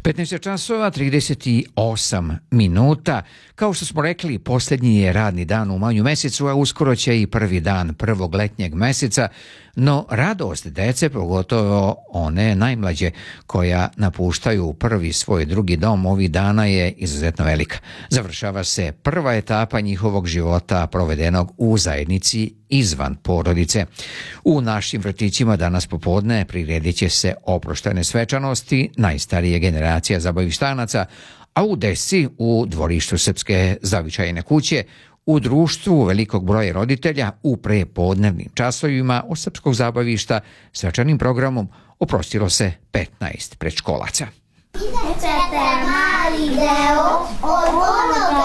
15 časova 38 minuta. Kao što smo rekli, posljednji je radni dan u maju mesecu, a uskoro će i prvi dan prvog letnjeg meseca, no radost dece, pogotovo one najmlađe koja napuštaju prvi svoj drugi dom ovih dana, je izuzetno velika. Završava se prva etapa njihovog života provedenog u zajednici izvan porodice. U našim vrtićima danas popodne priredit će se oproštajne svečanosti najstarije generacija zabavištanaca, a u Desi, u dvorištu Srpske zavičajne kuće, u društvu velikog broja roditelja, u prepodnevnim časovima od srpskog zabavišta svečanim programom oprostilo se 15 predškolaca.